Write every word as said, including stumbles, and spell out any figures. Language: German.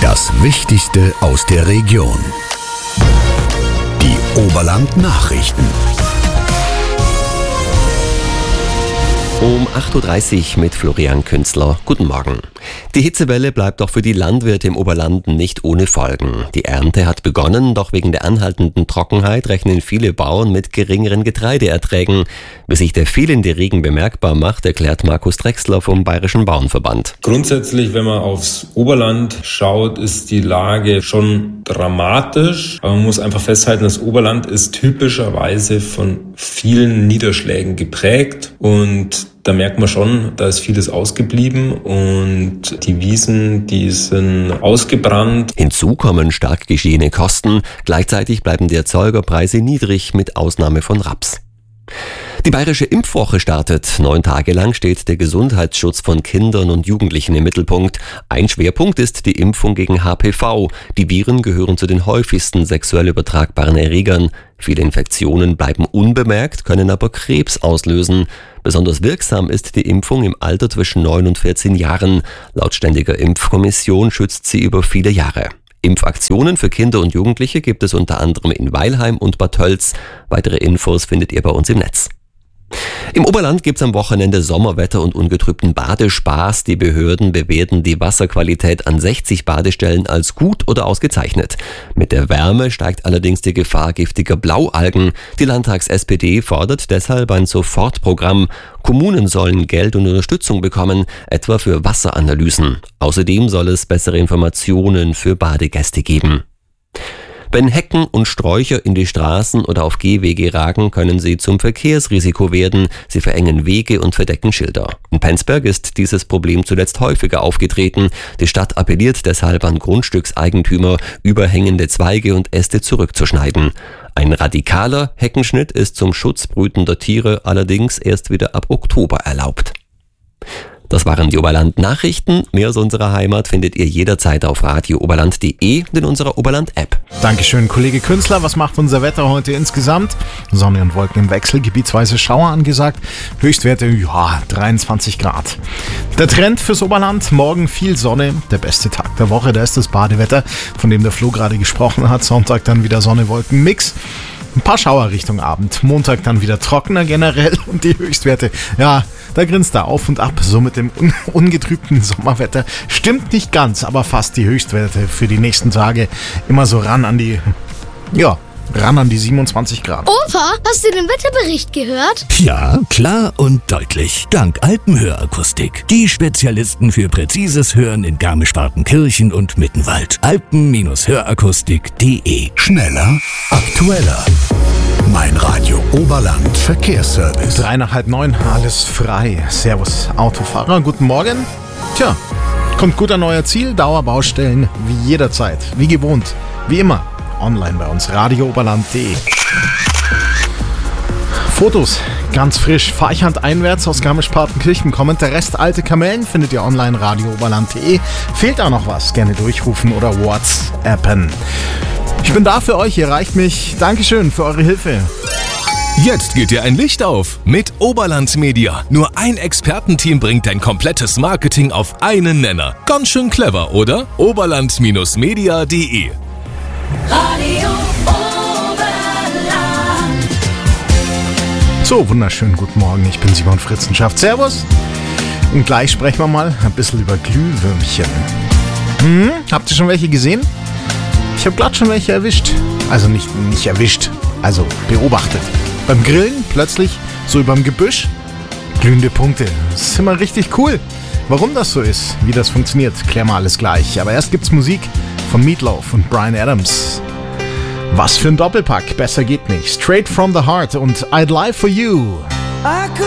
Das Wichtigste aus der Region. Die Oberland-Nachrichten. Um acht Uhr dreißig mit Florian Künzler. Guten Morgen. Die Hitzewelle bleibt auch für die Landwirte im Oberland nicht ohne Folgen. Die Ernte hat begonnen, doch wegen der anhaltenden Trockenheit rechnen viele Bauern mit geringeren Getreideerträgen. Wie sich der fehlende Regen bemerkbar macht, erklärt Markus Drechsler vom Bayerischen Bauernverband. Grundsätzlich, wenn man aufs Oberland schaut, ist die Lage schon dramatisch. Aber man muss einfach festhalten, das Oberland ist typischerweise von vielen Niederschlägen geprägt und da merkt man schon, da ist vieles ausgeblieben und die Wiesen, die sind ausgebrannt. Hinzu kommen stark gestiegene Kosten. Gleichzeitig bleiben die Erzeugerpreise niedrig, mit Ausnahme von Raps. Die Bayerische Impfwoche startet. Neun Tage lang steht der Gesundheitsschutz von Kindern und Jugendlichen im Mittelpunkt. Ein Schwerpunkt ist die Impfung gegen H P V. Die Viren gehören zu den häufigsten sexuell übertragbaren Erregern. Viele Infektionen bleiben unbemerkt, können aber Krebs auslösen. Besonders wirksam ist die Impfung im Alter zwischen neun und vierzehn Jahren. Laut Ständiger Impfkommission schützt sie über viele Jahre. Impfaktionen für Kinder und Jugendliche gibt es unter anderem in Weilheim und Bad Tölz. Weitere Infos findet ihr bei uns im Netz. Im Oberland gibt's am Wochenende Sommerwetter und ungetrübten Badespaß. Die Behörden bewerten die Wasserqualität an sechzig Badestellen als gut oder ausgezeichnet. Mit der Wärme steigt allerdings die Gefahr giftiger Blaualgen. Die Landtags-S P D fordert deshalb ein Sofortprogramm. Kommunen sollen Geld und Unterstützung bekommen, etwa für Wasseranalysen. Außerdem soll es bessere Informationen für Badegäste geben. Wenn Hecken und Sträucher in die Straßen oder auf Gehwege ragen, können sie zum Verkehrsrisiko werden. Sie verengen Wege und verdecken Schilder. In Penzberg ist dieses Problem zuletzt häufiger aufgetreten. Die Stadt appelliert deshalb an Grundstückseigentümer, überhängende Zweige und Äste zurückzuschneiden. Ein radikaler Heckenschnitt ist zum Schutz brütender Tiere allerdings erst wieder ab Oktober erlaubt. Das waren die Oberland-Nachrichten. Mehr aus unserer Heimat findet ihr jederzeit auf radio oberland punkt de und in unserer Oberland-App. Dankeschön, Kollege Künzler. Was macht unser Wetter heute insgesamt? Sonne und Wolken im Wechsel, gebietsweise Schauer angesagt. Höchstwerte, ja, dreiundzwanzig Grad. Der Trend fürs Oberland, morgen viel Sonne. Der beste Tag der Woche, da ist das Badewetter, von dem der Flo gerade gesprochen hat. Sonntag dann wieder Sonne-Wolken-Mix. Ein paar Schauer Richtung Abend. Montag dann wieder trockener generell und die Höchstwerte, ja, da grinst er auf und ab. So mit dem un- ungetrübten Sommerwetter. Stimmt nicht ganz, aber fast die Höchstwerte für die nächsten Tage. Immer so ran an die, ja, ran an die siebenundzwanzig Grad. Opa, hast du den Wetterbericht gehört? Ja, klar und deutlich. Dank Alpenhörakustik. Die Spezialisten für präzises Hören in Garmisch-Partenkirchen und Mittenwald. alpen hörakustik punkt de. Schneller, aktueller. Mein Radio Oberland Verkehrsservice. Drei nach halb neun, alles frei. Servus, Autofahrer, guten Morgen. Tja, kommt gut an euer Ziel. Dauerbaustellen wie jederzeit, wie gewohnt, wie immer. Online bei uns, radio oberland punkt de. Fotos, ganz frisch, Feichhand einwärts aus Garmisch-Partenkirchen kommend. Der Rest alte Kamellen findet ihr online, radio oberland punkt de. Fehlt auch noch was, gerne durchrufen oder WhatsAppen. Ich bin da für euch, ihr erreicht mich. Dankeschön für eure Hilfe. Jetzt geht dir ein Licht auf mit Oberland Media. Nur ein Expertenteam bringt dein komplettes Marketing auf einen Nenner. Ganz schön clever, oder? oberland media punkt de. Radio Oberland. So, wunderschönen guten Morgen, ich bin Simon Fritzenschaft. Servus. Und gleich sprechen wir mal ein bisschen über Glühwürmchen. Hm, habt ihr schon welche gesehen? Ich habe glatt schon welche erwischt. Also nicht, nicht erwischt, also beobachtet. Beim Grillen plötzlich, so überm Gebüsch, glühende Punkte. Das ist immer richtig cool. Warum das so ist, wie das funktioniert, klären wir alles gleich. Aber erst gibt's Musik von Meatloaf und Bryan Adams. Was für ein Doppelpack, besser geht nicht. Straight from the Heart und I'd Lie for You.